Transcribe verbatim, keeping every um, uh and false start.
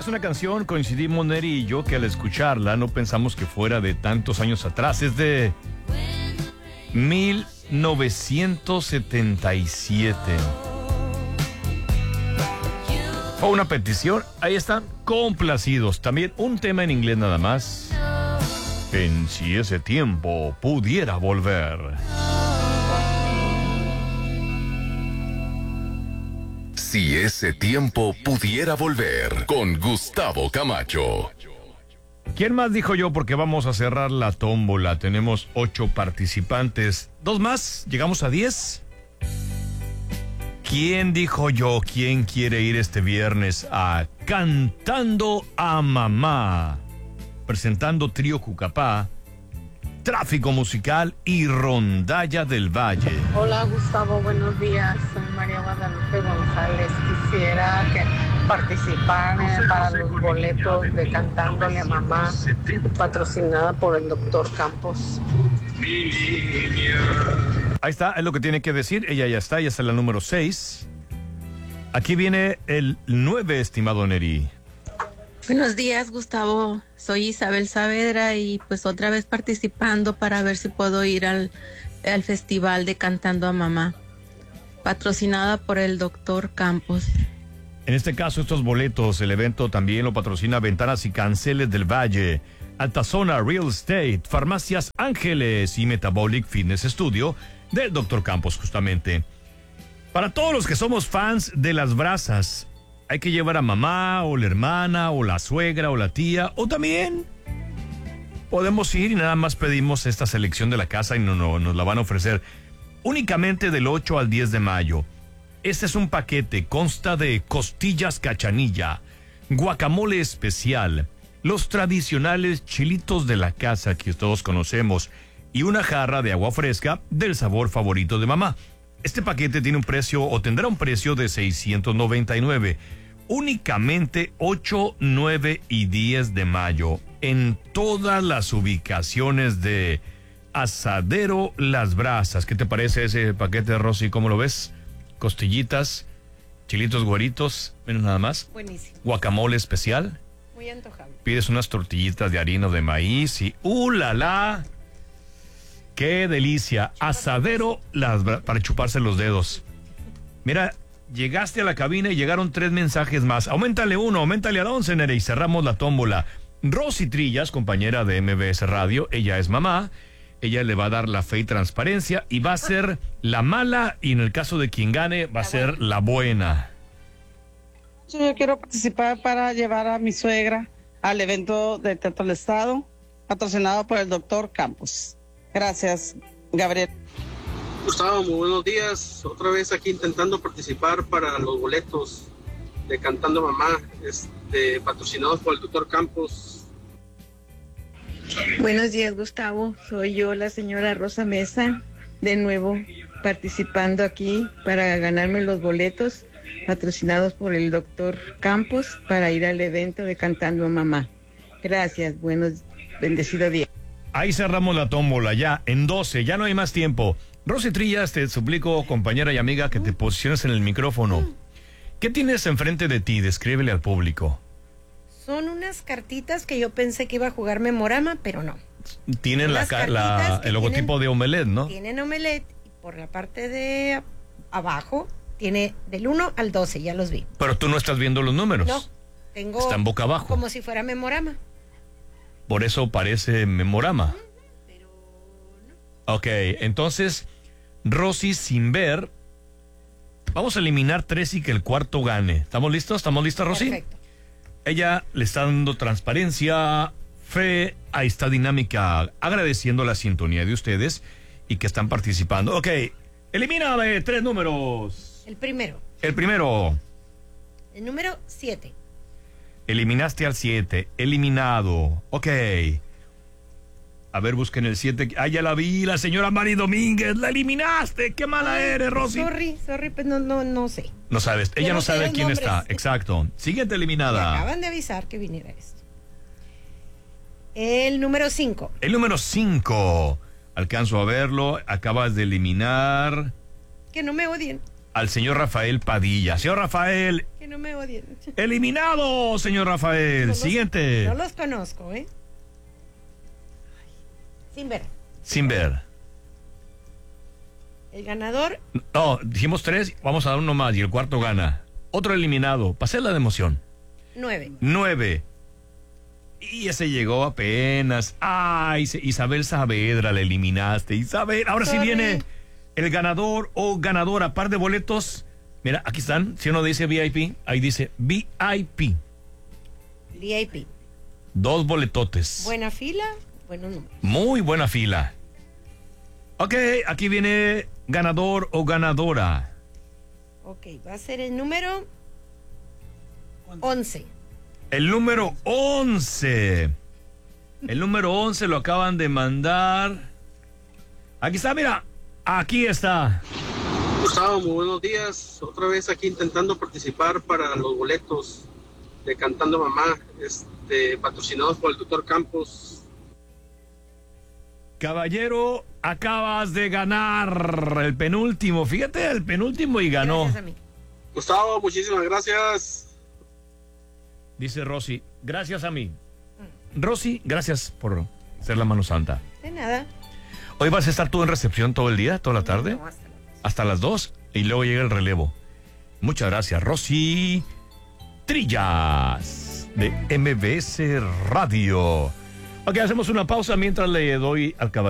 Es una canción, coincidimos Neri y yo, que al escucharla no pensamos que fuera de tantos años atrás. Es de mil novecientos setenta y siete. Fue una petición, ahí están, complacidos. También un tema en inglés nada más. En Si ese tiempo pudiera volver. Si ese tiempo pudiera volver, con Gustavo Camacho. ¿Quién más dijo yo? Porque vamos a cerrar la tómbola. Tenemos ocho participantes. ¿Dos más? ¿Llegamos a diez? ¿Quién dijo yo? ¿Quién quiere ir este viernes a Cantando a Mamá? Presentando Trío Cucapá, Tráfico Musical y Rondalla del Valle. Hola Gustavo, buenos días. Soy María Guadalupe González. Quisiera que participaran para los boletos de Cantándole a Mamá, patrocinada por el doctor Campos. Ahí está, es lo que tiene que decir. Ella ya está, ya está la número seis. Aquí viene el nueve, estimado Neri. Buenos días, Gustavo. Soy Isabel Saavedra y pues otra vez participando para ver si puedo ir al, al festival de Cantando a Mamá, patrocinada por el doctor Campos. En este caso, estos boletos, el evento también lo patrocina Ventanas y Canceles del Valle, Altazona Real Estate, Farmacias Ángeles y Metabolic Fitness Studio del doctor Campos, justamente. Para todos los que somos fans de las brasas, hay que llevar a mamá, o la hermana, o la suegra, o la tía, o también podemos ir y nada más pedimos esta selección de la casa y no, no, nos la van a ofrecer únicamente del ocho al diez de mayo. Este es un paquete, consta de costillas cachanilla, guacamole especial, los tradicionales chilitos de la casa que todos conocemos y una jarra de agua fresca del sabor favorito de mamá. Este paquete tiene un precio o tendrá un precio de seiscientos noventa y nueve. Únicamente ocho, nueve y diez de mayo en todas las ubicaciones de Asadero Las Brasas. ¿Qué te parece ese paquete, Rosy? ¿Cómo lo ves? Costillitas, chilitos güeritos, menos nada más. Buenísimo. Guacamole especial. Muy antojable. Pides unas tortillitas de harina o de maíz y ¡uh, la, la! ¡Qué delicia! Asadero Las Brasas, para chuparse los dedos. Mira, llegaste a la cabina y llegaron tres mensajes más. Auméntale uno, auméntale a once, Nere, y cerramos la tómbola. Rosy Trillas, compañera de M B S Radio, ella es mamá. Ella le va a dar la fe y transparencia y va a ser la mala y en el caso de quien gane va a ser la buena. Yo quiero participar para llevar a mi suegra al evento de Teatro del Estado, patrocinado por el doctor Campos. Gracias, Gabriel. Gustavo, muy buenos días. Otra vez aquí intentando participar para los boletos de Cantando Mamá, este, patrocinados por el doctor Campos. Buenos días, Gustavo. Soy yo, la señora Rosa Mesa, de nuevo participando aquí para ganarme los boletos patrocinados por el doctor Campos para ir al evento de Cantando Mamá. Gracias, buenos, bendecido día. Ahí cerramos la tómbola, ya en doce, ya no hay más tiempo. Rosy Trillas, te suplico, compañera y amiga, que te posiciones en el micrófono. ¿Qué tienes enfrente de ti? Descríbele al público. Son unas cartitas que yo pensé que iba a jugar Memorama, pero no. Tienen la, la, el logotipo tienen, de Omelette, ¿no? Tienen Omelette y por la parte de abajo tiene del uno al doce, ya los vi. Pero tú no estás viendo los números. No, tengo... Están boca abajo. Como si fuera Memorama. Por eso parece Memorama. Pero no. Ok, entonces, Rosy, sin ver, vamos a eliminar tres y que el cuarto gane. ¿Estamos listos? ¿Estamos listos, Rosy? Perfecto. Ella le está dando transparencia, fe a esta dinámica, agradeciendo la sintonía de ustedes y que están participando. Ok, elimina de tres números. El primero. El primero. El número siete. Eliminaste al siete. Eliminado. Ok. A ver, busquen el siete. Ah, ya la vi, la señora Mari Domínguez. La eliminaste. Qué mala eres, Rosy. Sorry, sorry, pues no, no, no sé. No sabes. Ella no, no sabe quién nombres. Está. Exacto. Siguiente eliminada. Me acaban de avisar que viniera esto. El número cinco. El número cinco. Alcanzo a verlo. Acabas de eliminar. Que no me odien. al señor Rafael Padilla. Señor Rafael. Que no me odien. Eliminado, señor Rafael. No los, Siguiente. No los conozco, ¿eh? Sin ver. Sin ver. El ganador. No, dijimos tres, vamos a dar uno más y el cuarto gana. Otro eliminado. Pasé la de emoción. Nueve. Nueve. Y ese llegó apenas. Ay, Isabel Saavedra, la eliminaste. Isabel, ahora sí viene el ganador o ganadora. Par de boletos. Mira, aquí están. Si uno dice V I P, ahí dice V I P. V I P. Dos boletotes. Buena fila, buenos números. Muy buena fila. Ok, aquí viene ganador o ganadora. Ok, va a ser el número once. El número once. El número once lo acaban de mandar. Aquí está, mira. Aquí está. Gustavo, muy buenos días. Otra vez aquí intentando participar para los boletos de Cantando Mamá, este, patrocinados por el doctor Campos. Caballero, acabas de ganar el penúltimo. Fíjate, el penúltimo y ganó. Gracias a mí. Gustavo, muchísimas gracias. Dice Rosy, gracias a mí. Rosy, gracias por ser la mano santa. De nada. Hoy vas a estar tú en recepción todo el día, toda la tarde. No, hasta, hasta las dos y luego llega el relevo. Muchas gracias, Rosy Trillas de M B S Radio. Ok, hacemos una pausa mientras le doy al caballero.